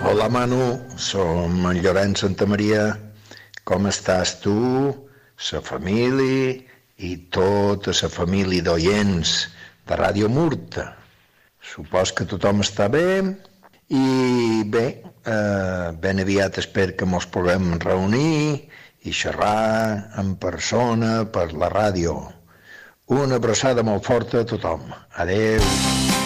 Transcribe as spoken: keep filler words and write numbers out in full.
Hola Manu, som en Llorenç Santamaria. Com estàs tu, sa família i tota sa família d'oients de Ràdio Murta? Supos que tothom està bé i bé, eh, ben aviat espero que mos puguem reunir i xerrar en persona per la ràdio. Una abraçada molt forta a tothom. Adeu.